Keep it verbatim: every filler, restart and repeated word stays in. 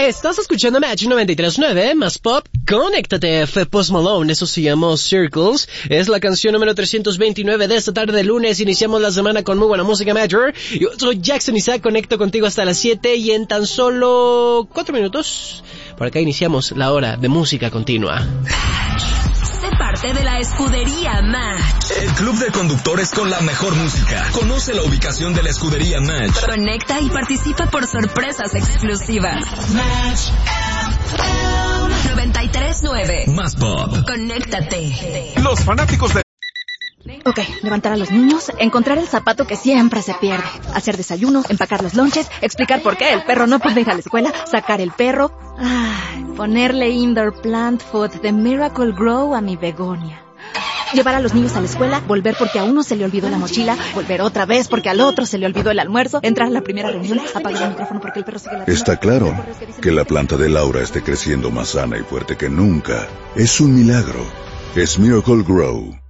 Estás escuchando Match noventa y tres punto nueve, más pop, conéctate, fue Post Malone, eso se llamó Circles, es la canción número trescientos veintinueve de esta tarde de lunes, iniciamos la semana con muy buena música, Major. Yo soy Jackson Isaac, conecto contigo hasta las siete y en tan solo cuatro minutos, por acá iniciamos la hora de música continua. Sé parte de la escudería Match. El club de conductores con la mejor música. Conoce la ubicación de la escudería Match. Conecta y participa por sorpresas exclusivas. Match noventa y tres punto nueve. Más pop. Conéctate. Los fanáticos de... Ok, levantar a los niños, encontrar el zapato que siempre se pierde, hacer desayuno, empacar los lonches, explicar por qué el perro no puede ir a la escuela, sacar el perro, ay, ponerle indoor plant food de Miracle Grow a mi begonia. Llevar a los niños a la escuela, volver porque a uno se le olvidó la mochila, volver otra vez porque al otro se le olvidó el almuerzo, entrar a la primera reunión, apagar el micrófono porque el perro sigue ladrando. Está claro que la planta de Laura esté creciendo más sana y fuerte que nunca. Es un milagro. Es Miracle Grow.